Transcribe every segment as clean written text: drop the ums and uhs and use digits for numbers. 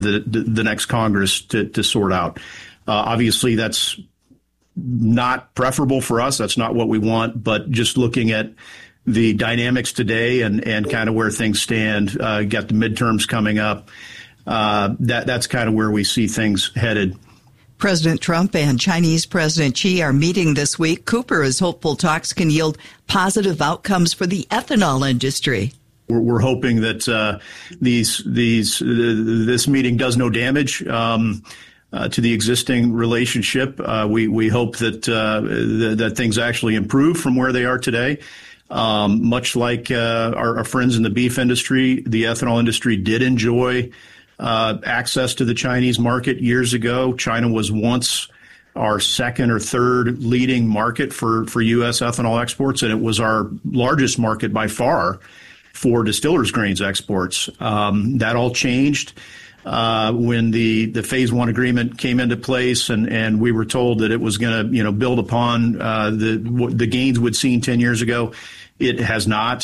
the next Congress to sort out. Obviously, that's not preferable for us. That's not what we want. But just looking at the dynamics today and kind of where things stand, got the midterms coming up, that's kind of where we see things headed. President Trump and Chinese President Xi are meeting this week. Cooper is hopeful talks can yield positive outcomes for the ethanol industry. We're hoping that this meeting does no damage to the existing relationship. We hope that things actually improve from where they are today. Much like our friends in the beef industry, the ethanol industry did enjoy access to the Chinese market years ago. China was once our second or third leading market for U.S. ethanol exports, and it was our largest market by far for distillers' grains exports. That all changed when the Phase 1 agreement came into place, and we were told that it was going to build upon the gains we'd seen 10 years ago. It has not.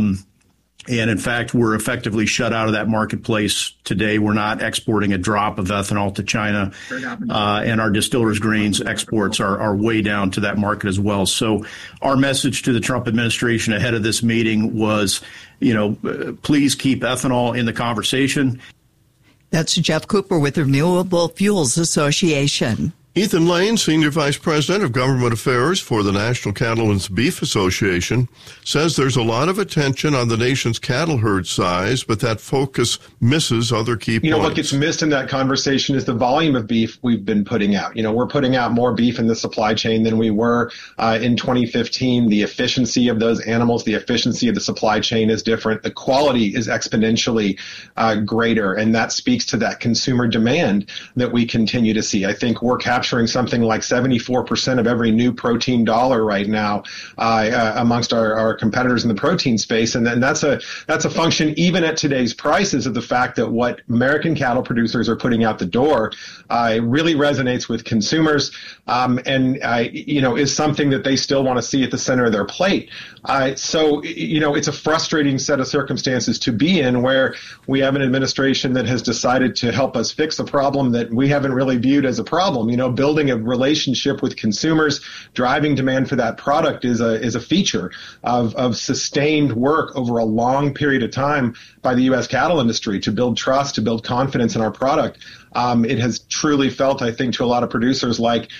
And in fact, we're effectively shut out of that marketplace today. We're not exporting a drop of ethanol to China, and our distillers' grains exports are way down to that market as well. So our message to the Trump administration ahead of this meeting was, please keep ethanol in the conversation. That's Jeff Cooper with the Renewable Fuels Association. Ethan Lane, Senior Vice President of Government Affairs for the National Cattlemen's Beef Association, says there's a lot of attention on the nation's cattle herd size, but that focus misses other key points. What gets missed in that conversation is the volume of beef we've been putting out. We're putting out more beef in the supply chain than we were in 2015. The efficiency of those animals, the efficiency of the supply chain is different. The quality is exponentially greater, and that speaks to that consumer demand that we continue to see. I think we're capturing something like 74% of every new protein dollar right now amongst our competitors in the protein space, and then that's a function even at today's prices of the fact that what American cattle producers are putting out the door really resonates with consumers, and is something that they still want to see at the center of their plate. So it's a frustrating set of circumstances to be in, where we have an administration that has decided to help us fix a problem that we haven't really viewed as a problem. Building a relationship with consumers, driving demand for that product is a feature of sustained work over a long period of time by the U.S. cattle industry to build trust, to build confidence in our product. It has truly felt, I think, to a lot of producers like,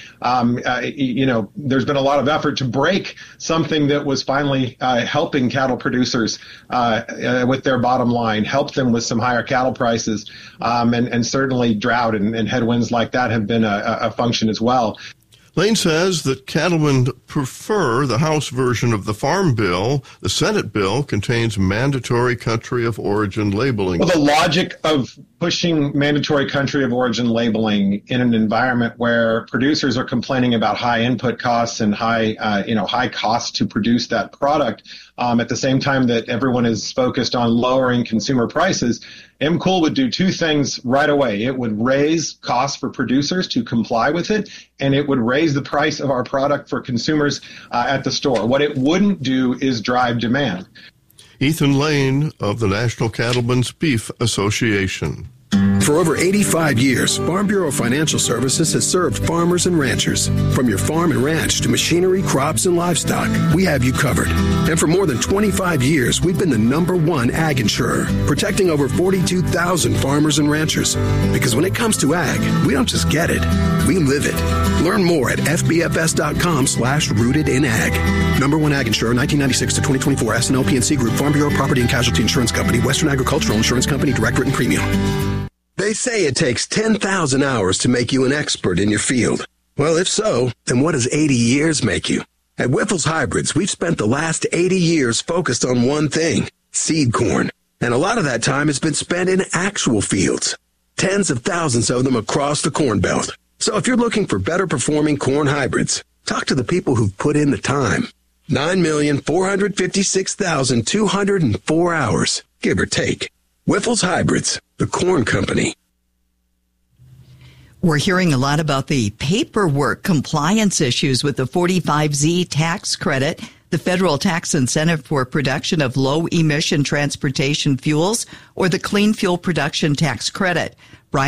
there's been a lot of effort to break something that was finally helping cattle producers with their bottom line, help them with some higher cattle prices, and certainly drought and headwinds like that have been a function as well. Lane says that cattlemen prefer the House version of the Farm Bill. The Senate bill contains mandatory country of origin labeling. Well, the logic of pushing mandatory country of origin labeling in an environment where producers are complaining about high input costs and high costs to produce that product, at the same time that everyone is focused on lowering consumer prices, MCOOL would do two things right away. It would raise costs for producers to comply with it, and it would raise the price of our product for consumers at the store. What it wouldn't do is drive demand. Ethan Lane of the National Cattlemen's Beef Association. For over 85 years, Farm Bureau Financial Services has served farmers and ranchers. From your farm and ranch to machinery, crops, and livestock, we have you covered. And for more than 25 years, we've been the #1 ag insurer, protecting over 42,000 farmers and ranchers. Because when it comes to ag, we don't just get it, we live it. Learn more at fbfs.com/rootedinag. #1 ag insurer, 1996 to 2024, S&L PNC Group, Farm Bureau Property and Casualty Insurance Company, Western Agricultural Insurance Company, direct written premium. They say it takes 10,000 hours to make you an expert in your field. Well, if so, then what does 80 years make you? At Wyffels Hybrids, we've spent the last 80 years focused on one thing, seed corn. And a lot of that time has been spent in actual fields. Tens of thousands of them across the Corn Belt. So if you're looking for better performing corn hybrids, talk to the people who've put in the time. 9,456,204 hours, give or take. Wyffels Hybrids, the corn company. We're hearing a lot about the paperwork compliance issues with the 45Z tax credit. the federal tax incentive for production of low-emission transportation fuels, or the Clean Fuel Production Tax Credit.